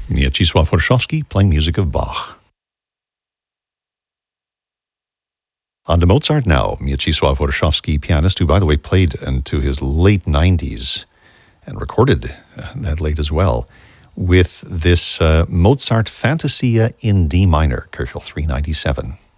Mieczysław Warszawski playing music of Bach. On to Mozart now. Mieczysław Warszawski, pianist who, by the way, played into his late 90s and recorded that late as well, with this Mozart Fantasia in D minor, Köchel 397.